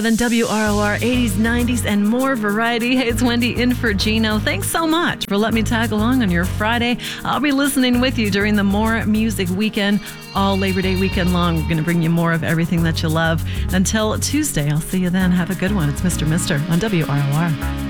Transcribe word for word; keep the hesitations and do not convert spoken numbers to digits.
Then W R O R eighties, nineties, and more variety. Hey, it's Wendy in for Gino. Thanks so much for letting me tag along on your Friday. I'll be listening with you during the More Music Weekend, all Labor Day weekend long. We're going to bring you more of everything that you love. Until Tuesday, I'll see you then. Have a good one. It's Mister Mister on W R O R.